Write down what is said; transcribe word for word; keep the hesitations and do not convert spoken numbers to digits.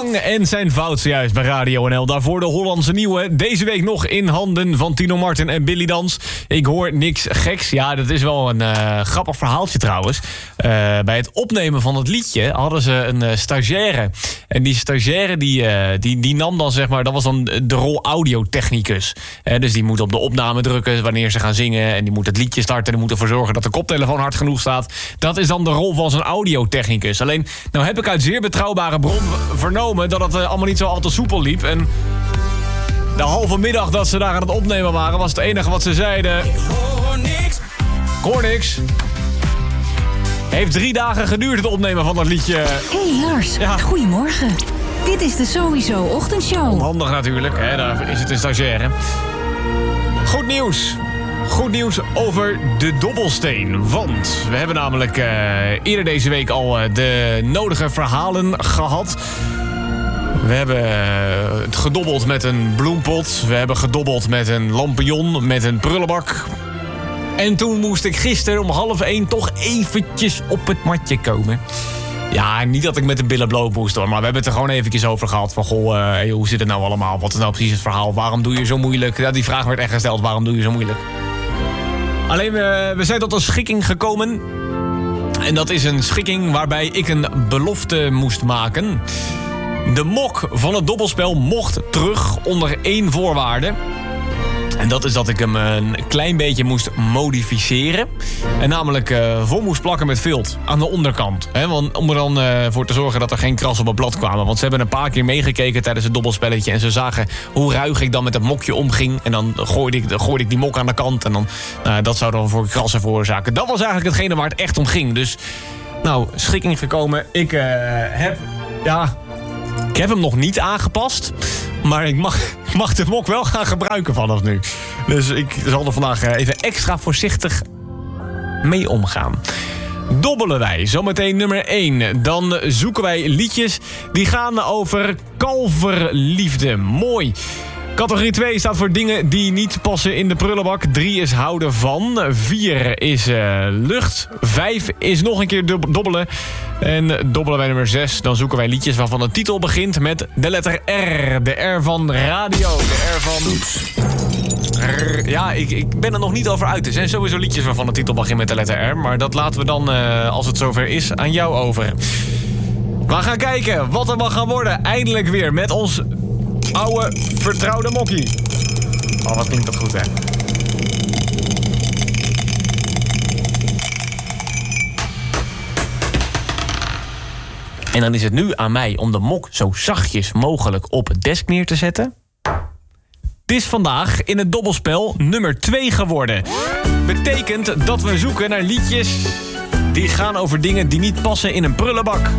Lang en zijn fout zojuist bij Radio N L. Daarvoor de Hollandse nieuwe. Deze week nog in handen van Tino Martin en Billy Dans. Ik hoor niks geks. Ja, dat is wel een uh, grappig verhaaltje trouwens. Uh, bij het opnemen van het liedje hadden ze een uh, stagiaire. En die stagiaire die, uh, die, die nam dan zeg maar... dat was dan de rol audiotechnicus. Uh, dus die moet op de opname drukken wanneer ze gaan zingen. En die moet het liedje starten. En die moet ervoor zorgen dat de koptelefoon hard genoeg staat. Dat is dan de rol van zo'n audiotechnicus. Alleen, nou heb ik uit zeer betrouwbare bron vernomen... dat het uh, allemaal niet zo al te soepel liep. En de halve middag dat ze daar aan het opnemen waren... was het enige wat ze zeiden... Ik hoor niks. Ik hoor niks. Heeft drie dagen geduurd het opnemen van dat liedje. Hey Lars, ja. Goedemorgen. Dit is de Sowieso Ochtendshow. Onhandig natuurlijk, hè? Daar is het een stagiaire. Goed nieuws. Goed nieuws over de dobbelsteen. Want we hebben namelijk uh, eerder deze week al uh, de nodige verhalen gehad. We hebben uh, het gedobbeld met een bloempot. We hebben gedobbeld met een lampion, met een prullenbak. En toen moest ik gisteren om half één toch eventjes op het matje komen. Ja, niet dat ik met de billen bloot moest hoor, maar we hebben het er gewoon eventjes over gehad. Van goh, uh, hey, hoe zit het nou allemaal? Wat is nou precies het verhaal? Waarom doe je zo moeilijk? Ja, die vraag werd echt gesteld, waarom doe je zo moeilijk? Alleen, we, we zijn tot een schikking gekomen. En dat is een schikking waarbij ik een belofte moest maken. De mok van het dobbelspel mocht terug onder één voorwaarde. En dat is dat ik hem een klein beetje moest modificeren. En namelijk uh, vol moest plakken met vilt aan de onderkant. He, want, om er dan uh, voor te zorgen dat er geen kras op het blad kwamen. Want ze hebben een paar keer meegekeken tijdens het dobbelspelletje. En ze zagen hoe ruig ik dan met het mokje omging. En dan gooide ik, gooide ik die mok aan de kant. En dan, nou, dat zou dan voor krassen veroorzaken. Dat was eigenlijk hetgene waar het echt om ging. Dus, nou, schikking gekomen. Ik uh, heb, ja... Ik heb hem nog niet aangepast, maar ik mag, mag de mok wel gaan gebruiken vanaf nu. Dus ik zal er vandaag even extra voorzichtig mee omgaan. Dobbelen wij, zometeen nummer één. Dan zoeken wij liedjes die gaan over kalverliefde. Mooi. Categorie twee staat voor dingen die niet passen in de prullenbak. drie is houden van. vier is uh, lucht. vijf is nog een keer dobbelen. En dobbelen wij nummer zes. Dan zoeken wij liedjes waarvan de titel begint met de letter R. De R van radio. De R van... R. Ja, ik, ik ben er nog niet over uit. Er zijn sowieso liedjes waarvan de titel begint met de letter R. Maar dat laten we dan, uh, als het zover is, aan jou over. We gaan kijken wat er mag gaan worden. Eindelijk weer met ons... oude, vertrouwde mokkie. Oh, wat klinkt dat goed, hè? En dan is het nu aan mij om de mok zo zachtjes mogelijk op het desk neer te zetten. Het is vandaag in het dobbelspel nummer twee geworden. Betekent dat we zoeken naar liedjes die gaan over dingen die niet passen in een prullenbak.